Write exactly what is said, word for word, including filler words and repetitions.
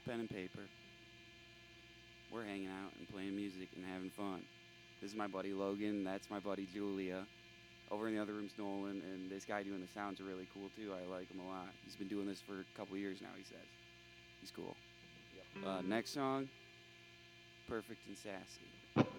pen and paper. We're hanging out and playing music and having fun. This is my buddy Logan. That's my buddy Julia. Over in the other room's Nolan, and this guy doing the sounds are really cool too. I like him a lot. He's been doing this for a couple years now, he says. He's cool. Uh, next song, Perfect and Sassy.